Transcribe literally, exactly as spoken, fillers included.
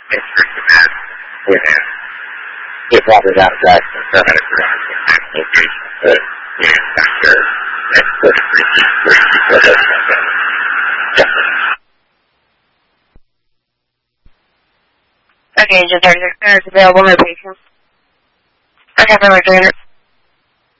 it's just a mess. You know, get water out of that and paramedics around the next location. But, you know, I'm sure that's pretty pretty pretty good. Definitely. Okay, just thirty-six minutes available, no patients. I have no returner.